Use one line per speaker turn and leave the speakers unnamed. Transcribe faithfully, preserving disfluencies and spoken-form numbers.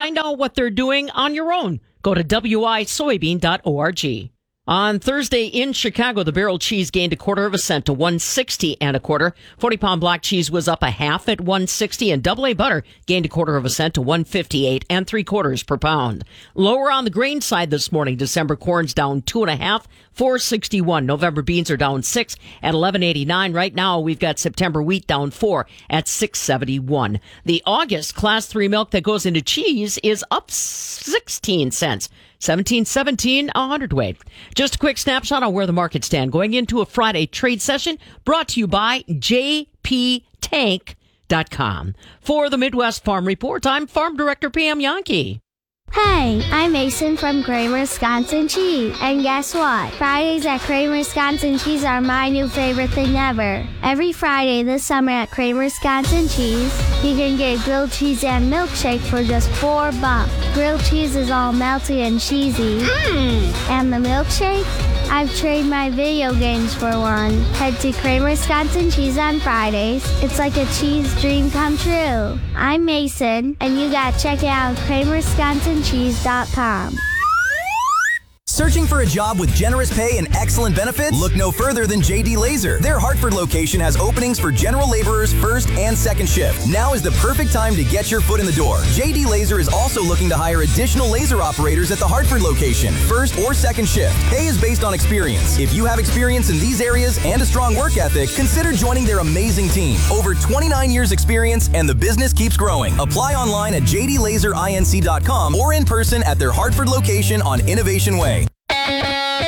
Find out what they're doing on your own. Go to w i soybean dot org. On Thursday in Chicago, the barrel cheese gained a quarter of a cent to one sixty and a quarter. forty pound block cheese was up a half at one sixty, and double A butter gained a quarter of a cent to one fifty-eight and three quarters per pound. Lower on the grain side this morning, December corn's down two and a half, four sixty-one. November beans are down six at eleven eighty-nine. Right now, we've got September wheat down four at six seventy-one. The August class three milk that goes into cheese is up sixteen cents. seventeen seventeen a hundredweight. Just a quick snapshot on where the markets stand going into a Friday trade session brought to you by j p tank dot com. For the Midwest Farm Report, I'm Farm Director Pam Yankee.
Hey, I'm Mason from Kramer Wisconsin Cheese. And guess what? Fridays at Kramer Wisconsin Cheese are my new favorite thing ever. Every Friday this summer at Kramer Wisconsin Cheese, you can get grilled cheese and milkshake for just four bucks. Grilled cheese is all melty and cheesy. Mmm. And the milkshake? I've traded my video games for one. Head to Kramer Wisconsin Cheese on Fridays. It's like a cheese dream come true. I'm Mason, and you gotta check it out at kramer wisconsin cheese dot com.
Searching for a job with generous pay and excellent benefits? Look no further than J D Laser. Their Hartford location has openings for general laborers first and second shift. Now is the perfect time to get your foot in the door. J D Laser is also looking to hire additional laser operators at the Hartford location, first or second shift. Pay is based on experience. If you have experience in these areas and a strong work ethic, consider joining their amazing team. Over twenty-nine years experience, and the business keeps growing. Apply online at j d laser inc dot com or in person at their Hartford location on Innovation Way.